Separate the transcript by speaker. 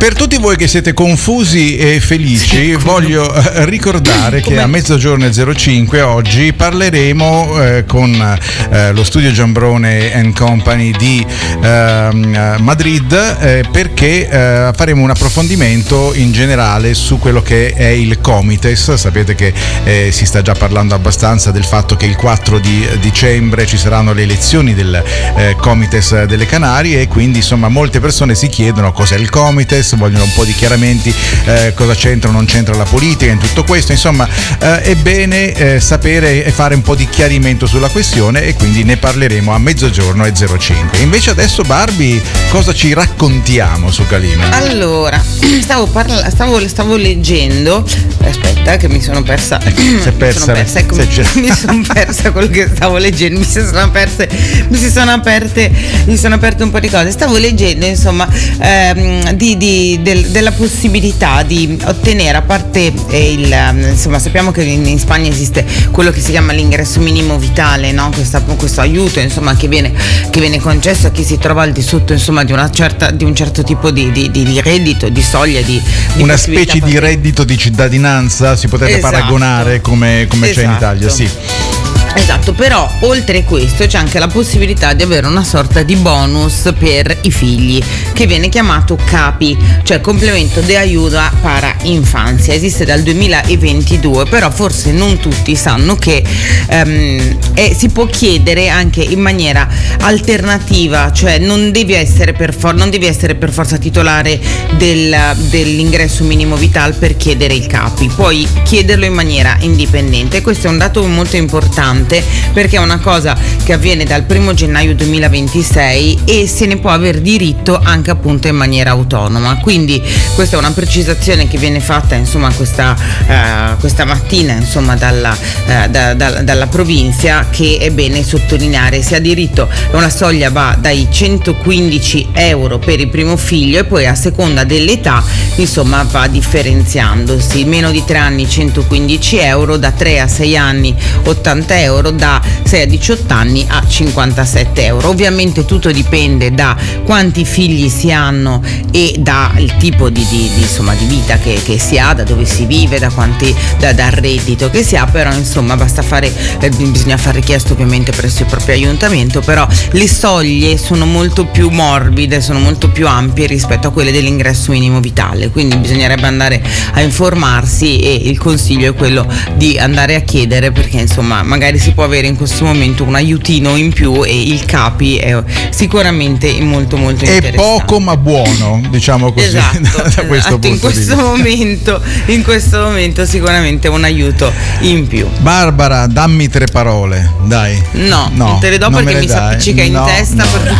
Speaker 1: Per tutti voi che siete confusi e felici, voglio ricordare che a 12:05 oggi parleremo con lo studio Giambrone & Company di Madrid, perché faremo un approfondimento in generale su quello che è il Comites. Sapete che si sta già parlando abbastanza del fatto che il 4 di dicembre ci saranno le elezioni del Comites delle Canarie, e quindi insomma molte persone si chiedono cos'è il Comites, vogliono un po' di chiarimenti, cosa c'entra o non c'entra la politica in tutto questo. Insomma, è bene sapere e fare un po' di chiarimento sulla questione, e quindi ne parleremo a 12:05. Invece adesso, Barbie, cosa ci raccontiamo su Calima?
Speaker 2: Allora, stavo leggendo, aspetta che mi sono persa. Mi sono persa quello che stavo leggendo, mi sono aperte un po' di cose. Stavo leggendo, insomma, della possibilità di ottenere, a parte insomma, sappiamo che in Spagna esiste quello che si chiama l'ingresso minimo vitale, no? Questo aiuto, insomma, che viene concesso a chi si trova al di sotto, insomma, di un certo tipo di reddito, di soglia, di
Speaker 1: una specie di reddito di cittadinanza, si potrebbe paragonare come c'è in Italia, sì.
Speaker 2: Esatto, però oltre questo c'è anche la possibilità di avere una sorta di bonus per i figli, che viene chiamato CAPI, cioè complemento de ayuda para infancia. Esiste dal 2022, però forse non tutti sanno che si può chiedere anche in maniera alternativa, cioè non devi essere per forza titolare dell'ingresso minimo vitale per chiedere il CAPI, puoi chiederlo in maniera indipendente. Questo è un dato molto importante, perché è una cosa che avviene dal 1 gennaio 2026 e se ne può aver diritto anche appunto in maniera autonoma. Quindi questa è una precisazione che viene fatta, insomma, questa mattina, insomma, dalla provincia, che è bene sottolineare. Si ha diritto, una soglia va dai 115 euro per il primo figlio e poi a seconda dell'età, insomma, va differenziandosi. Meno di 3 anni 115 euro, da 3 a 6 anni 80 euro, da 6 a 18 anni a 57 euro. Ovviamente tutto dipende da quanti figli si hanno e dal tipo di vita che si ha, da dove si vive, dal reddito che si ha, però insomma bisogna fare richiesta ovviamente presso il proprio aiutamento, però le soglie sono molto più morbide, sono molto più ampie rispetto a quelle dell'ingresso minimo vitale, quindi bisognerebbe andare a informarsi, e il consiglio è quello di andare a chiedere, perché insomma magari si può avere in questo momento un aiutino in più, e il CAPI è sicuramente molto molto interessante.
Speaker 1: È poco ma buono, diciamo così.
Speaker 2: Esatto,
Speaker 1: da questo punto
Speaker 2: in questo momento sicuramente un aiuto in più.
Speaker 1: Barbara, dammi 3 parole, dai.
Speaker 2: No, non te le do perché mi si appiccica in testa per